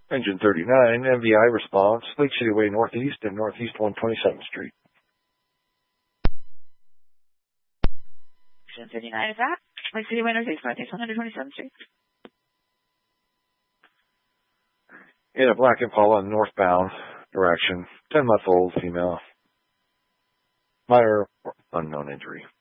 Engine 39, MVI response, Lake City Way Northeast and Northeast 127th Street. Engine 39 is that? Lake City Way Northeast, Northeast 127th Street. In a black Impala northbound direction, 10-month-old female. Minor unknown injury.